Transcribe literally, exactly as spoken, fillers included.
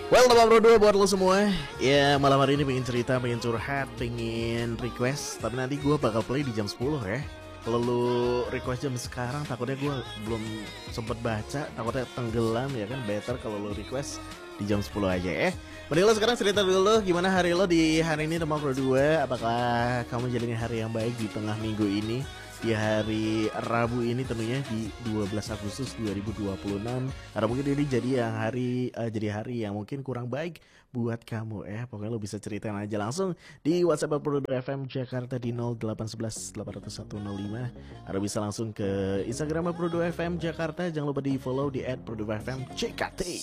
Well, nomor berdua buat lo semua. Ya, malam hari ini pengen cerita, pengen curhat, pengen request. Tapi nanti gue bakal play di jam sepuluh ya. Kalau lo request jam sekarang, takutnya gue belum sempet baca, takutnya tenggelam ya kan. Better kalau lo request di jam sepuluh aja ya. Mending lo sekarang cerita dulu gimana hari lo di hari ini nomor berdua. Apakah kamu jalani hari yang baik di tengah minggu ini, di hari Rabu ini tentunya di dua belas Agustus dua ribu dua puluh enam. Atau mungkin ini jadi yang hari uh, jadi hari yang mungkin kurang baik buat kamu ya. Pokoknya lo bisa ceritain aja langsung di WhatsApp Prodo F M Jakarta di nol delapan satu satu delapan nol satu nol lima, atau bisa langsung ke Instagram Prodo F M Jakarta. Jangan lupa di follow di et prodo f m j k t.